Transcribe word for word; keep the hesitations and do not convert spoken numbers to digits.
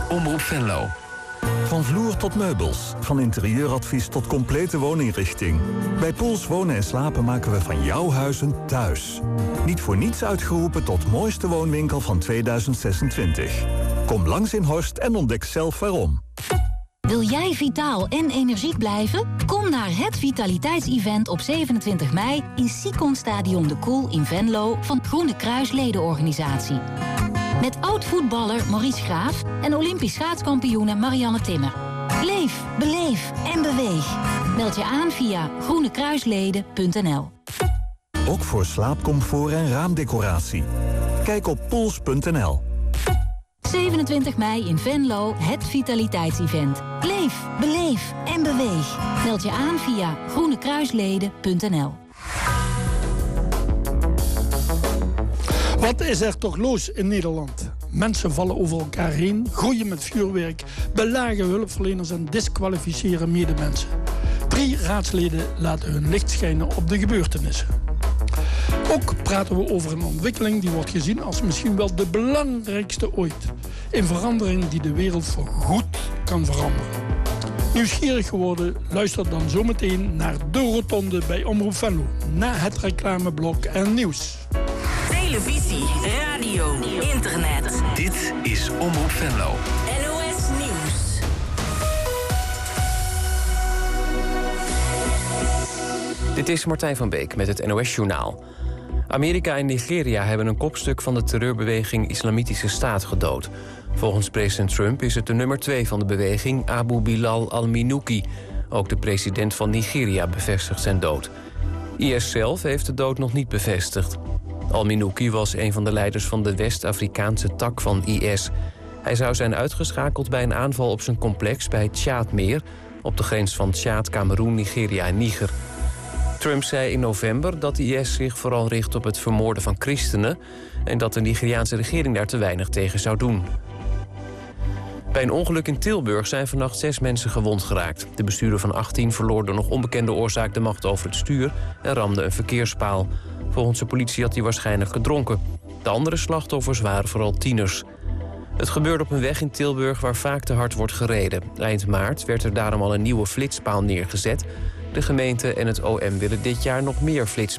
Omroep Venlo. Van vloer tot meubels, van interieuradvies tot complete wooninrichting. Bij Poels Wonen en Slapen maken we van jouw huis een thuis. Niet voor niets uitgeroepen tot mooiste woonwinkel van tweeduizend zesentwintig. Kom langs in Horst en ontdek zelf waarom. Wil jij vitaal en energiek blijven? Kom naar het vitaliteitsevent op zevenentwintig mei in Sicon Stadion de Koel in Venlo van Groene Kruis ledenorganisatie. Met oud-voetballer Maurice Graaf en Olympisch schaatskampioene Marianne Timmer. Leef, beleef en beweeg. Meld je aan via groene kruisleden punt n l. Ook voor slaapcomfort en raamdecoratie. Kijk op poels punt n l. zevenentwintig mei in Venlo, het vitaliteitsevent. Leef, beleef en beweeg. Meld je aan via groene kruisleden punt n l. Wat is er toch los in Nederland? Mensen vallen over elkaar heen, gooien met vuurwerk, belagen hulpverleners en disqualificeren medemensen. Drie raadsleden laten hun licht schijnen op de gebeurtenissen. Ook praten we over een ontwikkeling die wordt gezien als misschien wel de belangrijkste ooit. Een verandering die de wereld voorgoed kan veranderen. Nieuwsgierig geworden? Luister dan zometeen naar De Rotonde bij Omroep Venlo. Na het reclameblok en nieuws. Televisie, radio, internet. Dit is Omroep Venlo. N O S Nieuws. Dit is Martijn van Beek met het N O S-journaal. Amerika en Nigeria hebben een kopstuk van de terreurbeweging Islamitische Staat gedood. Volgens president Trump is het de nummer twee van de beweging, Abu Bilal al-Minuki. Ook de president van Nigeria bevestigt zijn dood. I S zelf heeft de dood nog niet bevestigd. Al-Minuki was een van de leiders van de West-Afrikaanse tak van I S. Hij zou zijn uitgeschakeld bij een aanval op zijn complex bij het Tjaadmeer, op de grens van Tjaad, Kameroen, Nigeria en Niger. Trump zei in november dat I S zich vooral richt op het vermoorden van christenen en dat de Nigeriaanse regering daar te weinig tegen zou doen. Bij een ongeluk in Tilburg zijn vannacht zes mensen gewond geraakt. De bestuurder van achttien verloor door nog onbekende oorzaak de macht over het stuur en ramde een verkeerspaal. Volgens de politie had hij waarschijnlijk gedronken. De andere slachtoffers waren vooral tieners. Het gebeurde op een weg in Tilburg waar vaak te hard wordt gereden. Eind maart werd er daarom al een nieuwe flitspaal neergezet. De gemeente en het O M willen dit jaar nog meer flitspalen.